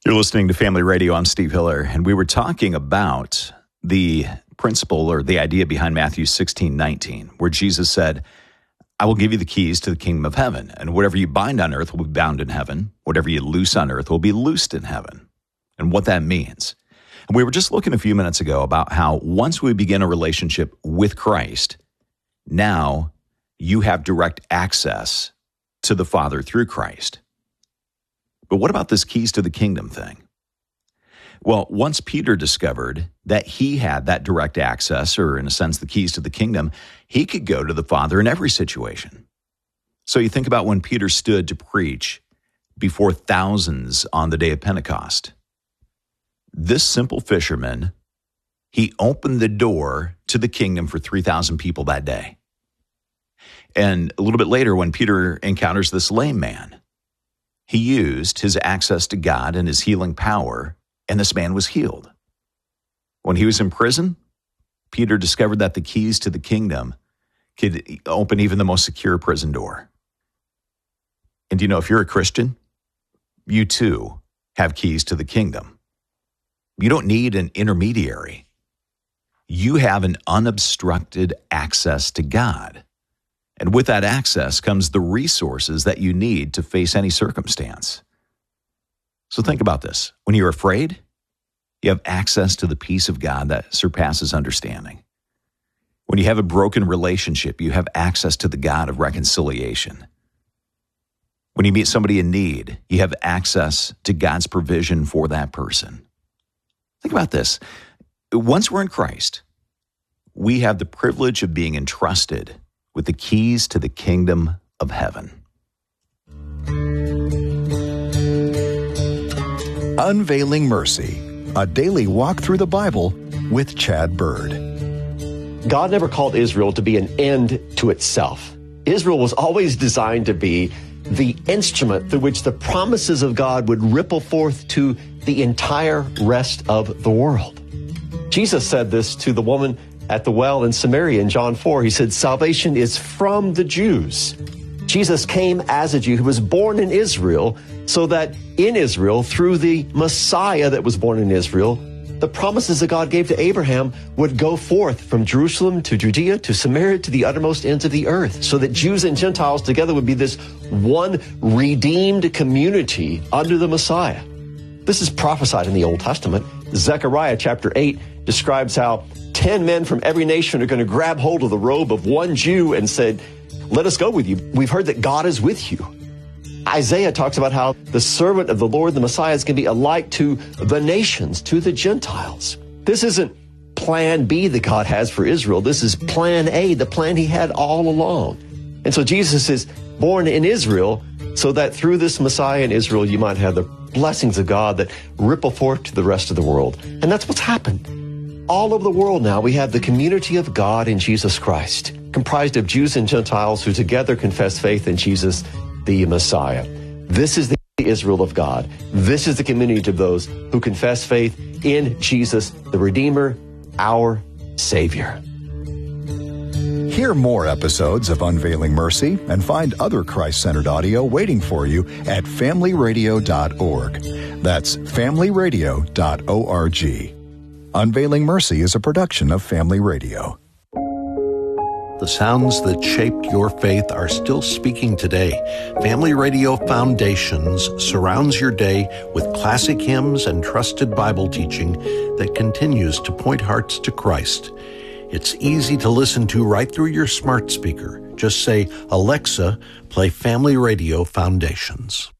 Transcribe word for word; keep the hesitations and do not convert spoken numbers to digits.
You're listening to Family Radio. I'm Steve Hiller, and we were talking about the principle or the idea behind Matthew sixteen nineteen, where Jesus said, I will give you the keys to the kingdom of heaven, and whatever you bind on earth will be bound in heaven. Whatever you loose on earth will be loosed in heaven, and what that means. And we were just looking a few minutes ago about how once we begin a relationship with Christ, now you have direct access to the Father through Christ. But what about this keys to the kingdom thing? Well, once Peter discovered that he had that direct access, or in a sense, the keys to the kingdom, he could go to the Father in every situation. So you think about when Peter stood to preach before thousands on the day of Pentecost. This simple fisherman, he opened the door to the kingdom for three thousand people that day. And a little bit later, when Peter encounters this lame man, he used his access to God and his healing power, and this man was healed. When he was in prison, Peter discovered that the keys to the kingdom could open even the most secure prison door. And you know, if you're a Christian, you too have keys to the kingdom. You don't need an intermediary. You have an unobstructed access to God. And with that access comes the resources that you need to face any circumstance. So think about this. When you're afraid, you have access to the peace of God that surpasses understanding. When you have a broken relationship, you have access to the God of reconciliation. When you meet somebody in need, you have access to God's provision for that person. Think about this. Once we're in Christ, we have the privilege of being entrusted with the keys to the kingdom of heaven. Unveiling Mercy, a daily walk through the Bible with Chad Bird. God never called Israel to be an end to itself. Israel was always designed to be the instrument through which the promises of God would ripple forth to the entire rest of the world. Jesus said this to the woman at the well in Samaria in John four. He said, salvation is from the Jews. Jesus came as a Jew who was born in Israel, so that in Israel, through the Messiah that was born in Israel, the promises that God gave to Abraham would go forth from Jerusalem to Judea to Samaria to the uttermost ends of the earth, so that Jews and Gentiles together would be this one redeemed community under the Messiah. This is prophesied in the Old Testament. Zechariah chapter eight describes how ten men from every nation are going to grab hold of the robe of one Jew and said, let us go with you. We've heard that God is with you. Isaiah talks about how the servant of the Lord, the Messiah, is going to be alike to the nations, to the Gentiles. This isn't plan B that God has for Israel. This is plan A, the plan he had all along. And so Jesus is born in Israel so that through this Messiah in Israel, you might have the blessings of God that ripple forth to the rest of the world. And that's what's happened. All over the world now, we have the community of God in Jesus Christ, comprised of Jews and Gentiles who together confess faith in Jesus, the Messiah. This is the Israel of God. This is the community of those who confess faith in Jesus, the Redeemer, our Savior. Hear more episodes of Unveiling Mercy and find other Christ-centered audio waiting for you at family radio dot org. That's family radio dot org. Unveiling Mercy is a production of Family Radio. The sounds that shaped your faith are still speaking today. Family Radio Foundations surrounds your day with classic hymns and trusted Bible teaching that continues to point hearts to Christ. It's easy to listen to right through your smart speaker. Just say, Alexa, play Family Radio Foundations.